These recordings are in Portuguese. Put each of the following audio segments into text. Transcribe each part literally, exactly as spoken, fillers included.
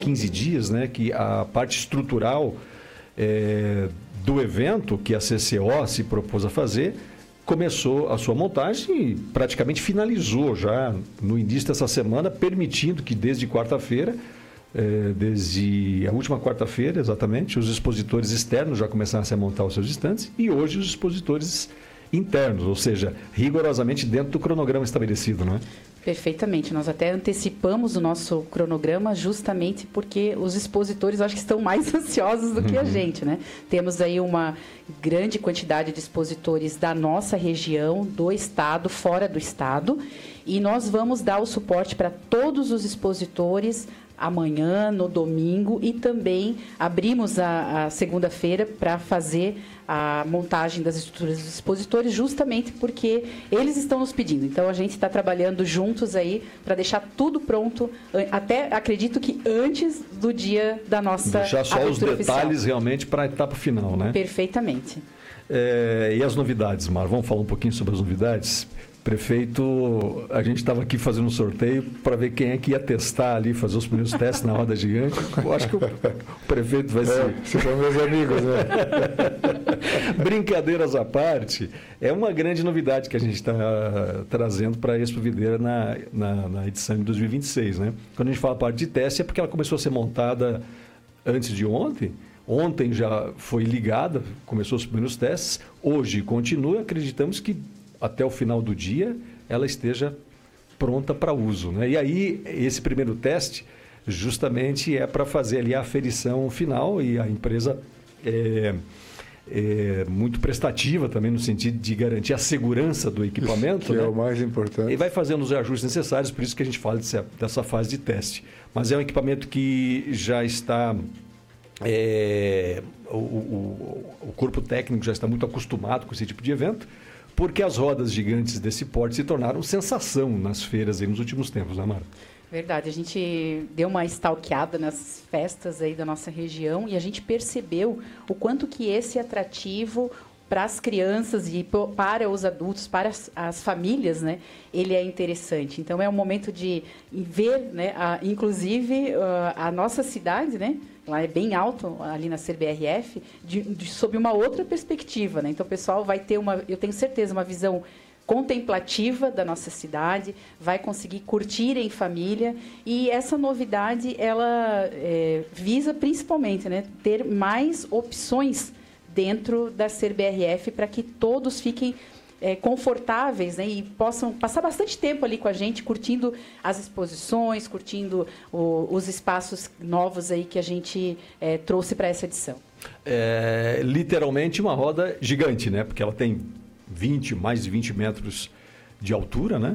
quinze dias, né, que a parte estrutural é, do evento, que a C C O se propôs a fazer, começou a sua montagem e praticamente finalizou já no início dessa semana, permitindo que desde quarta-feira, é, desde a última quarta-feira exatamente, os expositores externos já começaram a montar os seus estandes e hoje os expositores internos, ou seja, rigorosamente dentro do cronograma estabelecido, não é? Perfeitamente. Nós até antecipamos o nosso cronograma justamente porque os expositores, acho que estão mais ansiosos do que a gente, né? Temos aí uma grande quantidade de expositores da nossa região, do estado, fora do estado, e nós vamos dar o suporte para todos os expositores amanhã, no domingo, e também abrimos a, a segunda-feira para fazer a montagem das estruturas dos expositores, justamente porque eles estão nos pedindo. Então, a gente está trabalhando juntos aí para deixar tudo pronto, até acredito que antes do dia da nossa deixar só os detalhes oficial. Realmente para a etapa final, né? Perfeitamente. É, e as novidades, Mar? Vamos falar um pouquinho sobre as novidades? Prefeito, a gente estava aqui fazendo um sorteio para ver quem é que ia testar ali, fazer os primeiros testes na roda gigante. Eu acho que o, o prefeito vai ser... É, são meus amigos, né? Brincadeiras à parte, é uma grande novidade que a gente está trazendo para a Expo Videira na, na, na edição de dois mil e vinte e seis, né? Quando a gente fala a parte de teste, é porque ela começou a ser montada antes de ontem. Ontem já foi ligada, começou os primeiros testes. Hoje continua, acreditamos que até o final do dia, ela esteja pronta para uso, né? E aí, esse primeiro teste, justamente é para fazer ali a aferição final e a empresa é, é muito prestativa também no sentido de garantir a segurança do equipamento. Que né? é o mais importante. E vai fazendo os ajustes necessários, por isso que a gente fala dessa, dessa fase de teste. Mas é um equipamento que já está... É, o, o, o corpo técnico já está muito acostumado com esse tipo de evento, porque as rodas gigantes desse porte se tornaram sensação nas feiras aí nos últimos tempos, né, Mara? Verdade, a gente deu uma stalkeada nas festas aí da nossa região e a gente percebeu o quanto que esse atrativo para as crianças e para os adultos, para as, as famílias, né, ele é interessante. Então, é um momento de ver, né, a, inclusive, a, a nossa cidade, né, lá é bem alto, ali na C B R F, de, de, sob uma outra perspectiva, né? Então, o pessoal vai ter, uma, eu tenho certeza, uma visão contemplativa da nossa cidade, vai conseguir curtir em família, e essa novidade, ela é, visa principalmente, né, ter mais opções dentro da C B R F para que todos fiquem é, confortáveis, né, e possam passar bastante tempo ali com a gente, curtindo as exposições, curtindo o, os espaços novos aí que a gente é, trouxe para essa edição. É literalmente uma roda gigante, né? Porque ela tem vinte, mais de vinte metros de altura, né?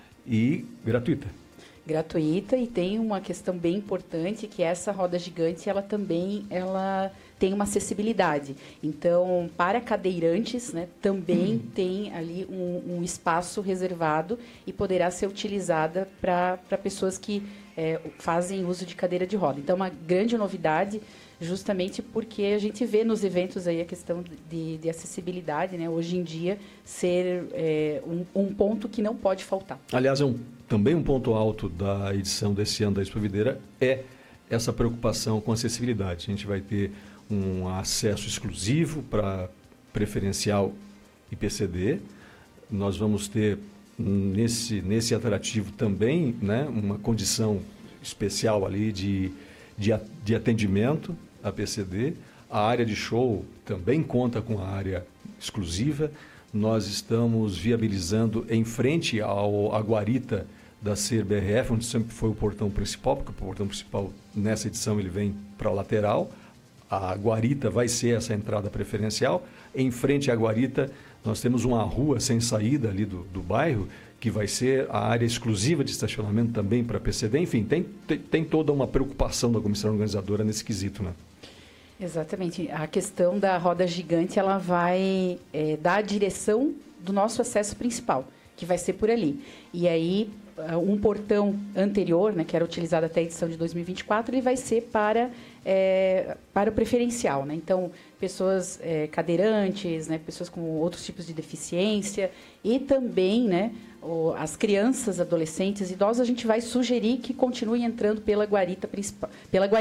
E gratuita. Gratuita, e tem uma questão bem importante, que essa roda gigante, ela também ela tem uma acessibilidade. Então, para cadeirantes, né, também uhum. tem ali um, um espaço reservado e poderá ser utilizada para pessoas que é, fazem uso de cadeira de roda. Então, uma grande novidade, justamente porque a gente vê nos eventos aí a questão de, de acessibilidade, né, hoje em dia, ser é, um, um ponto que não pode faltar. Aliás, é um, também um ponto alto da edição desse ano da Expo Videira é essa preocupação com acessibilidade. A gente vai ter um acesso exclusivo para preferencial I P C D. Nós vamos ter nesse, nesse atrativo também, né, uma condição especial ali de, de, de atendimento a P C D. A área de show também conta com a área exclusiva. Nós estamos viabilizando em frente ao, à guarita da C B R F, onde sempre foi o portão principal, porque o portão principal nessa edição ele vem para a lateral. A guarita vai ser essa entrada preferencial. Em frente à guarita, nós temos uma rua sem saída ali do, do bairro, que vai ser a área exclusiva de estacionamento também para P C D. Enfim, tem, tem, tem toda uma preocupação da comissão organizadora nesse quesito, né? Exatamente. A questão da roda gigante, ela vai é, dar a direção do nosso acesso principal, que vai ser por ali. E aí, um portão anterior, né, que era utilizado até a edição de dois mil e vinte e quatro, ele vai ser para, é, para o preferencial. Né? Então, pessoas é, cadeirantes, né, pessoas com outros tipos de deficiência e também, né, o, as crianças, adolescentes, idosos, a gente vai sugerir que continuem entrando pela guarita principal, pela guarita